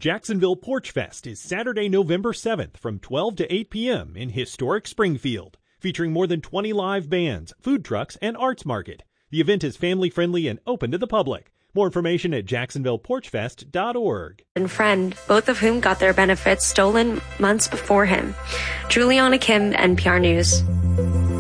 Jacksonville Porch Fest is Saturday, November 7th from 12 to 8 p.m. in historic Springfield, featuring more than 20 live bands, food trucks, and arts market. The event is family-friendly and open to the public. More information at jacksonvilleporchfest.org. And friend, both of whom got their benefits stolen months before him. Juliana Kim, NPR News.